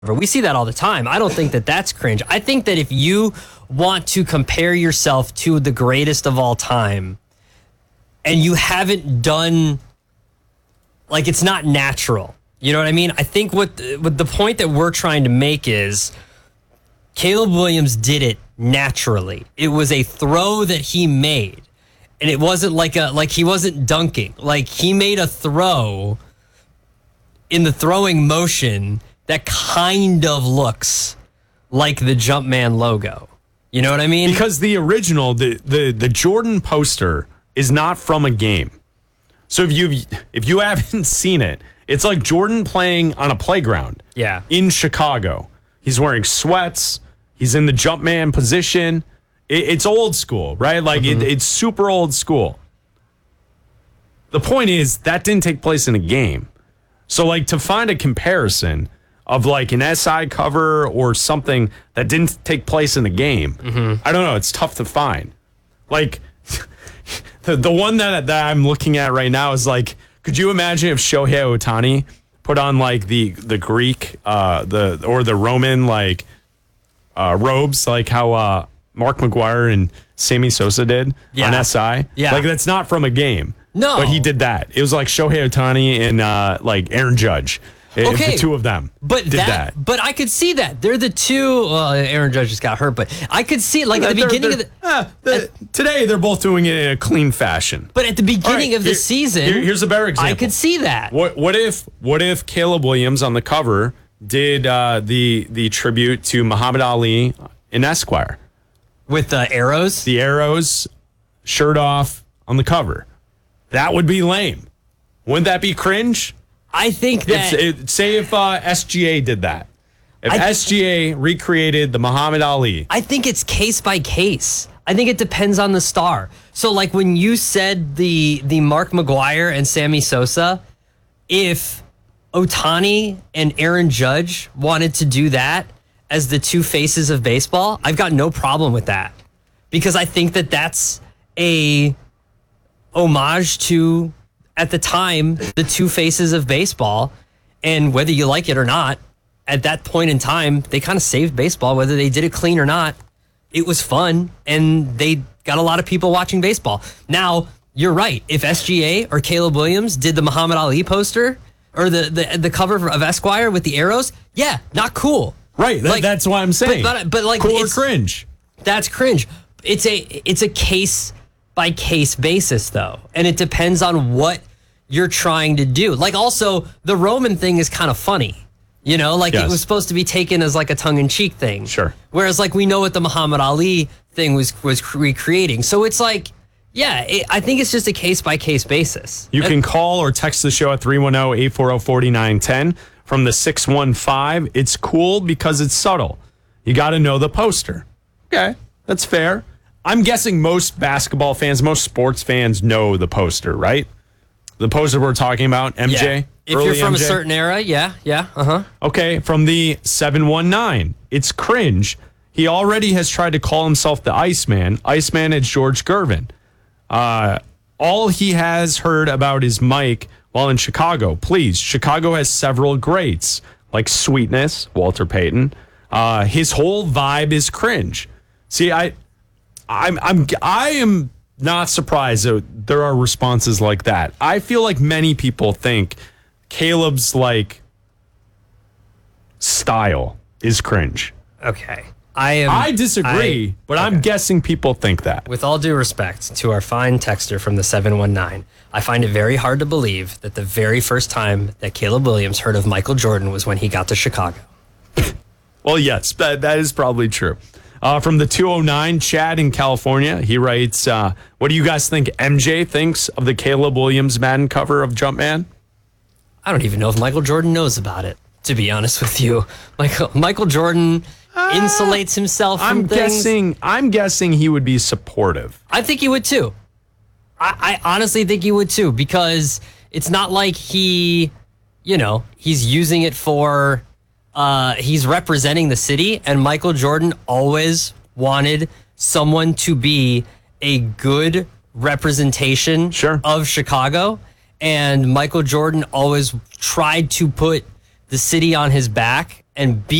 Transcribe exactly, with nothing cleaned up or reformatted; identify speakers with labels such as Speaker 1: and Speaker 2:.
Speaker 1: We see that all the time. I don't think that that's cringe. I think that if you want to compare yourself to the greatest of all time and you haven't done, like, it's not natural. You know what I mean? I think what the, what the point that we're trying to make is Caleb Williams did it naturally. It was a throw that he made. And it wasn't like a like he wasn't dunking. Like, he made a throw in the throwing motion that kind of looks like the Jumpman logo. You know what I mean?
Speaker 2: Because the original, the the, the Jordan poster is not from a game. So if you if you haven't seen it, it's like Jordan playing on a playground.
Speaker 1: Yeah.
Speaker 2: In Chicago. He's wearing sweats. He's in the Jumpman position. It, it's old school, right? Like, mm-hmm. it, it's super old school. The point is, that didn't take place in a game. So, like, to find a comparison of, like, an S I cover or something that didn't take place in a game, mm-hmm. I don't know. It's tough to find. Like, the, the one that, that I'm looking at right now is, like, could you imagine if Shohei Ohtani put on, like, the the Greek uh, the or the Roman, like, uh, robes, like how uh, Mark McGwire and Sammy Sosa did yeah. on S I?
Speaker 1: Yeah.
Speaker 2: Like, that's not from a game.
Speaker 1: No.
Speaker 2: But he did that. It was like Shohei Ohtani and, uh, like, Aaron Judge.
Speaker 1: Okay.
Speaker 2: The two of them
Speaker 1: but
Speaker 2: did
Speaker 1: that,
Speaker 2: that.
Speaker 1: But I could see that. They're the two. Well, Aaron Judge just got hurt, but I could see, like, at the
Speaker 2: they're,
Speaker 1: beginning
Speaker 2: they're,
Speaker 1: of the...
Speaker 2: Uh, the at, today, they're both doing it in a clean fashion.
Speaker 1: But at the beginning
Speaker 2: right,
Speaker 1: of the
Speaker 2: here,
Speaker 1: season...
Speaker 2: Here, here's a better example.
Speaker 1: I could see that.
Speaker 2: What What if What if Caleb Williams on the cover did uh, the the tribute to Muhammad Ali in Esquire?
Speaker 1: With the arrows?
Speaker 2: The arrows, shirt off on the cover. That would be lame. Wouldn't that be cringe?
Speaker 1: I think that...
Speaker 2: It's, it, say if uh, S G A did that. If I, S G A recreated the Muhammad Ali.
Speaker 1: I think it's case by case. I think it depends on the star. So, like, when you said the the Mark McGwire and Sammy Sosa, if Ohtani and Aaron Judge wanted to do that as the two faces of baseball, I've got no problem with that. Because I think that that's a homage to, at the time, the two faces of baseball. And whether you like it or not, at that point in time, they kind of saved baseball, whether they did it clean or not. It was fun, and they got a lot of people watching baseball. Now, you're right. If S G A or Caleb Williams did the Muhammad Ali poster or the, the, the cover of Esquire with the arrows, yeah, not cool.
Speaker 2: Right, that,
Speaker 1: like,
Speaker 2: that's what I'm saying.
Speaker 1: But, but, but like,
Speaker 2: cool or cringe?
Speaker 1: That's cringe. It's a it's a case by case basis, though, and it depends on what you're trying to do. Like, also, the Roman thing is kind of funny. You know, like, yes. It was supposed to be taken as like a tongue-in-cheek thing.
Speaker 2: Sure.
Speaker 1: Whereas, like, we know what the Muhammad Ali thing was was recreating. So it's like, yeah, it, I think it's just a case-by-case basis.
Speaker 2: You can call or text the show at three one zero, eight four zero, four nine one zero from the six one five. It's cool because it's subtle. You got to know the poster. Okay, that's fair. I'm guessing most basketball fans, most sports fans know the poster, right? The poster we're talking about, M J?
Speaker 1: Yeah. If you're from
Speaker 2: M J?
Speaker 1: a certain era, yeah, yeah, uh-huh.
Speaker 2: Okay, from the seven one nine. It's cringe. He already has tried to call himself the Iceman. Iceman is George Gervin. Uh, all he has heard about is Mike while in Chicago. Please, Chicago has several greats, like Sweetness, Walter Payton. Uh, his whole vibe is cringe. See, I, I'm, I'm, I am not surprised that there are responses like that. I feel like many people think Caleb's like style is cringe.
Speaker 1: Okay. I am.
Speaker 2: I disagree,
Speaker 1: I,
Speaker 2: but
Speaker 1: okay.
Speaker 2: I'm guessing people think that.
Speaker 1: With all due respect to our fine texter from the seven one nine, I find it very hard to believe that the very first time that Caleb Williams heard of Michael Jordan was when he got to Chicago.
Speaker 2: Well, yes, that, that is probably true. Uh, from the two oh nine, Chad in California, he writes, uh, what do you guys think M J thinks of the Caleb Williams Madden cover of Jumpman?
Speaker 1: I don't even know if Michael Jordan knows about it, to be honest with you. Michael, Michael Jordan uh, insulates himself from
Speaker 2: I'm
Speaker 1: things.
Speaker 2: Guessing, I'm guessing he would be supportive.
Speaker 1: I think he would too. I, I honestly think he would too, because it's not like he, you know, he's using it for... Uh, he's representing the city, and Michael Jordan always wanted someone to be a good representation
Speaker 2: sure.
Speaker 1: of Chicago, and Michael Jordan always tried to put the city on his back and B